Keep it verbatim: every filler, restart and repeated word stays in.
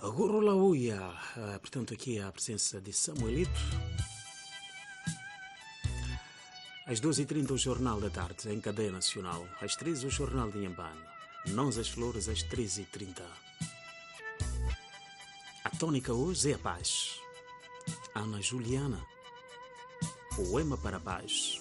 Agora lá uia, ah, portanto aqui a presença de Samuelito. Às doze e trinta o Jornal da Tarde, em cadeia nacional. Às treze o Jornal de Inhambane. Nós as Flores, às treze e trinta. A tônica hoje é a paz. Ana Juliana, poema para a paz.